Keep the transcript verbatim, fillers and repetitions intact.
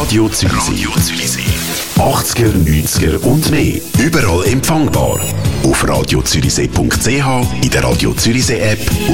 Radio Zürichsee. achtziger, neunziger und mehr. Überall empfangbar. Auf radio zürichsee punkt c h, in der Radio Zürichsee App